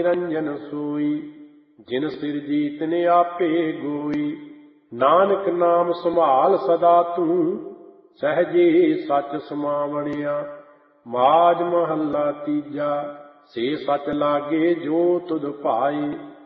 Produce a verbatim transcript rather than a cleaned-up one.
ਨਿਰੰਜਨ ਸੋਈ, ਜਿਨ ਸਿਰਜੀ ਤਿਨ ਆਪੇ ਗੋਈ। ਨਾਨਕ ਨਾਮ ਸੰਭਾਲ ਸਦਾ ਤੂੰ, ਸਹਿਜੇ ਸੱਚ ਸਮਾਵਣਿਆ। ਮਾਝ ਮਹੱਲਾ ਤੀਜਾ। ਸੇ ਸੱਚ ਲਾਗੇ ਜੋ ਤੁਧ ਭਾਏ,